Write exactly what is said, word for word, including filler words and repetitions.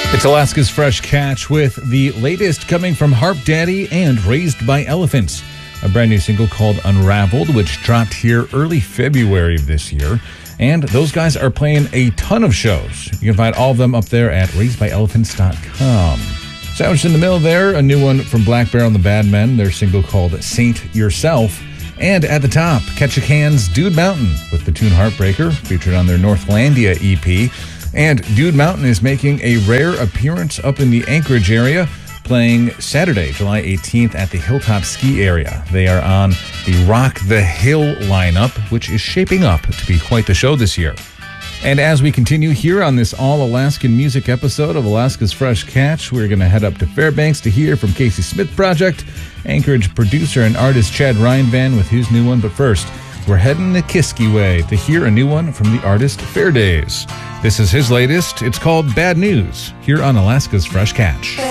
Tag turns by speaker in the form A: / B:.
A: It's Alaska's Fresh Catch with the latest coming from Harp Daddy and Raised by Elephants. A brand new single called Unraveled, which dropped here early February of this year. And those guys are playing a ton of shows. You can find all of them up there at raised by elephants dot com. Sandwiched in the middle there, a new one from Black Bear on the Bad Men, their single called Saint Yourself. And at the top, Ketchick Hand's Dude Mountain with the tune Heartbreaker, featured on their Northlandia E P. And Dude Mountain is making a rare appearance up in the Anchorage area, playing Saturday, July eighteenth at the Hilltop Ski Area. They are on the Rock the Hill lineup, which is shaping up to be quite the show this year. And as we continue here on this all-Alaskan music episode of Alaska's Fresh Catch, we're going to head up to Fairbanks to hear from Casey Smith Project, Anchorage producer and artist Chad Reinvan with his new one. But first, we're heading to Kiskiway to hear a new one from the artist Fairdays. This is his latest. It's called Bad News, here on Alaska's Fresh Catch.